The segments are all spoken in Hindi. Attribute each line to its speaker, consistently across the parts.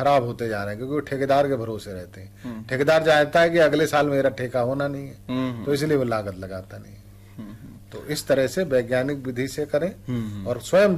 Speaker 1: खराब होते जा रहे हैं, क्योंकि वो ठेकेदार के भरोसे रहते हैं। ठेकेदार जानता है कि अगले साल मेरा ठेका होना नहीं है, तो इसलिए वो लागत लगाता नहीं है। तो इस तरह से वैज्ञानिक विधि से करें और स्वयं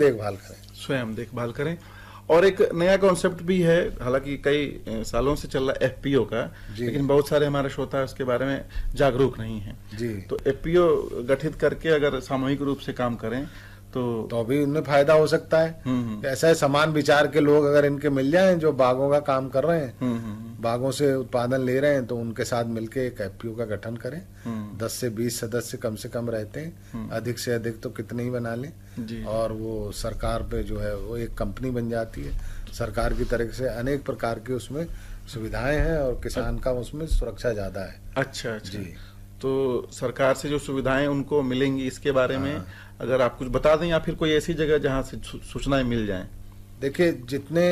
Speaker 1: देखभाल करें।
Speaker 2: और एक नया कॉन्सेप्ट भी है, हालांकि कई सालों से चल रहा है एफपीओ का, लेकिन बहुत सारे हमारे श्रोता उसके बारे में जागरूक नहीं हैं जी। तो एफपीओ गठित करके अगर सामूहिक रूप से काम करें तो
Speaker 1: भी उन्हें फायदा हो सकता है। ऐसा समान विचार के लोग अगर इनके मिल जाएं जो बागों का काम कर रहे हैं, बागों से उत्पादन ले रहे हैं, तो उनके साथ मिलके एक एफपीओ का गठन करें। 10 से 20 सदस्य कम से कम रहते हैं, अधिक से अधिक तो कितने ही बना लें, और वो सरकार पे जो है वो एक कंपनी बन जाती है। सरकार की तरफ से अनेक प्रकार की उसमें सुविधाएं हैं और किसान का उसमें सुरक्षा ज्यादा है।
Speaker 2: अच्छा जी। तो सरकार से जो सुविधाएं उनको मिलेंगी, इसके बारे में अगर आप कुछ बता दें, या फिर कोई ऐसी जगह जहां से सूचनाएं मिल जाएं।
Speaker 1: देखिए, जितने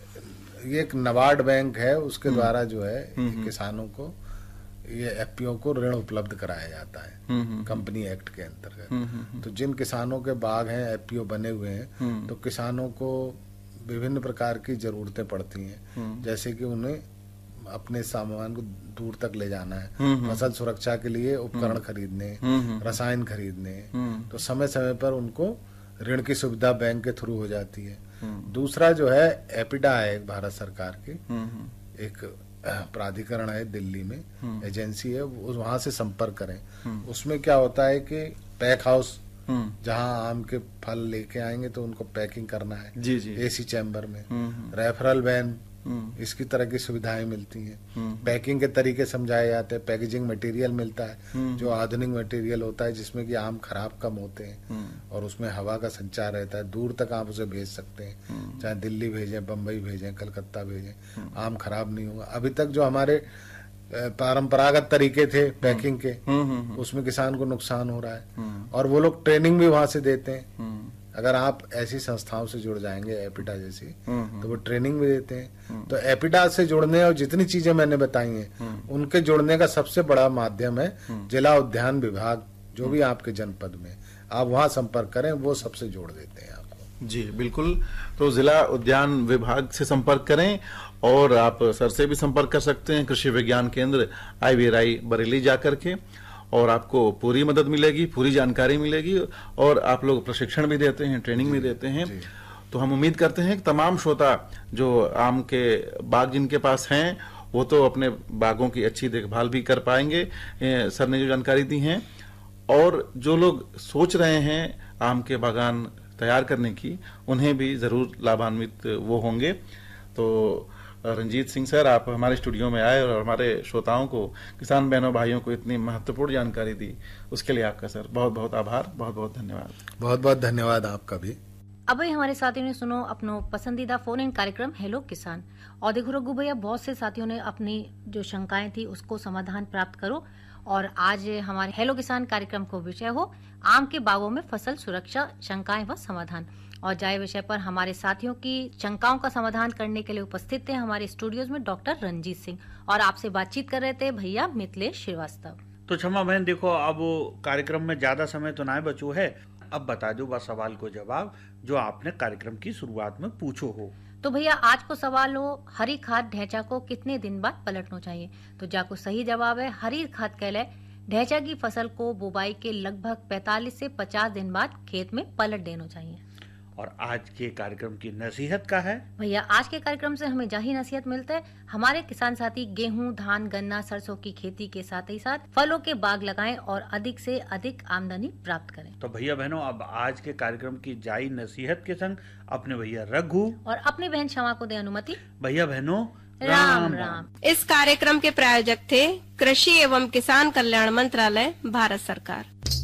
Speaker 1: ये एक नाबार्ड बैंक है, उसके द्वारा जो है किसानों को ये एफपीओ को ऋण उपलब्ध कराया जाता है कंपनी एक्ट के अंतर्गत। तो जिन किसानों के बाग हैं, एफपीओ बने हुए हैं, तो किसानों को विभिन्न प्रकार की जरूरतें पड़ती हैं, जैसे कि उन्हें अपने सामान को दूर तक ले जाना है, फसल सुरक्षा के लिए उपकरण खरीदने, रसायन खरीदने, तो समय समय पर उनको ऋण की सुविधा बैंक के थ्रू हो जाती है। दूसरा जो है एपिडा है, भारत सरकार की एक प्राधिकरण है, दिल्ली में एजेंसी है, वहां से संपर्क करें। उसमें क्या होता है कि पैक हाउस, जहां आम के फल लेके आएंगे तो उनको पैकिंग करना है
Speaker 2: जी जी।
Speaker 1: एसी चैम्बर में, रेफरल वैन, इसकी तरह की सुविधाएं मिलती हैं। पैकिंग के तरीके समझाए जाते हैं, पैकेजिंग मटेरियल मिलता है जो आधुनिक मटेरियल होता है, जिसमें कि आम खराब कम होते हैं और उसमें हवा का संचार रहता है, दूर तक आप उसे भेज सकते हैं, चाहे दिल्ली भेजें, बम्बई भेजें, कलकत्ता भेजें, आम खराब नहीं होगा। अभी तक जो हमारे परंपरागत तरीके थे पैकिंग के, उसमें किसान को नुकसान हो रहा है, और वो लोग ट्रेनिंग भी वहां से देते हैं। अगर आप ऐसी संस्थाओं से जुड़ जाएंगे, एपिडा जैसी, तो वो ट्रेनिंग भी देते हैं। तो एपिडा से जुड़ने और जितनी चीजें मैंने बताई हैं, उनके जुड़ने का सबसे बड़ा माध्यम है जिला उद्यान विभाग, जो भी आपके जनपद में, आप वहां संपर्क करें, वो सबसे जोड़ देते हैं आपको।
Speaker 2: जी बिल्कुल। तो जिला उद्यान विभाग से संपर्क करें, और आप सर से भी संपर्क कर सकते हैं, कृषि विज्ञान केंद्र IVRI बरेली जाकर के, और आपको पूरी मदद मिलेगी, पूरी जानकारी मिलेगी, और आप लोग प्रशिक्षण भी देते हैं, ट्रेनिंग भी देते हैं। तो हम उम्मीद करते हैं कि तमाम श्रोता जो आम के बाग जिनके पास हैं, वो तो अपने बागों की अच्छी देखभाल भी कर पाएंगे, सर ने जो जानकारी दी है। और जो लोग सोच रहे हैं आम के बागान तैयार करने की, उन्हें भी जरूर लाभान्वित वो होंगे। तो रंजीत सिंह सर, आप हमारे स्टूडियो में आए और हमारे श्रोताओं को, किसान बहनों भाइयों को इतनी महत्वपूर्ण जानकारी दी, उसके लिए आपका सर बहुत बहुत आभार, बहुत बहुत धन्यवाद।
Speaker 1: बहुत बहुत धन्यवाद आपका भी।
Speaker 3: अब हमारे साथियों ने सुनो अपनो पसंदीदा फोन इन कार्यक्रम हेलो किसान। और देखो रघु भैया, बहुत से साथियों ने अपनी जो शंकाएं थी उसको समाधान प्राप्त करो। और आज हमारे हेलो किसान कार्यक्रम को विषय हो आम के बागों में फसल सुरक्षा, शंकाएं व समाधान। और जाए विषय पर हमारे साथियों की शंकाओं का समाधान करने के लिए उपस्थित थे हमारे स्टूडियोज में डॉक्टर रंजीत सिंह, और आपसे बातचीत कर रहे थे भैया मिथिलेश श्रीवास्तव।
Speaker 4: तो क्षमा बहन, देखो अब कार्यक्रम में ज्यादा समय तो ना बचो है, अब बता दो बस सवाल को जवाब जो आपने कार्यक्रम की शुरुआत में पूछो हो।
Speaker 3: तो भैया आज को सवाल हो, हरी खाद ढैंचा को कितने दिन बाद पलटना चाहिए? तो जाको सही जवाब है हरी खाद कहले ढैंचा की फसल को बुवाई के लगभग 45 से 50 दिन बाद खेत में पलट देना चाहिए।
Speaker 4: और आज के कार्यक्रम की नसीहत का है
Speaker 3: भैया, आज के कार्यक्रम से हमें जाही नसीहत मिलता है, हमारे किसान साथी गेहूं, धान, गन्ना, सरसों की खेती के साथ ही साथ फलों के बाग लगाएं और अधिक से अधिक आमदनी प्राप्त करें।
Speaker 4: तो भैया बहनों, अब आज के कार्यक्रम की जाई नसीहत के संग अपने भैया रघु
Speaker 3: और अपनी बहन क्षमा को दे अनुमति।
Speaker 4: भैया बहनों,
Speaker 3: राम राम।
Speaker 5: इस कार्यक्रम के प्रायोजक थे कृषि एवं किसान कल्याण मंत्रालय, भारत सरकार।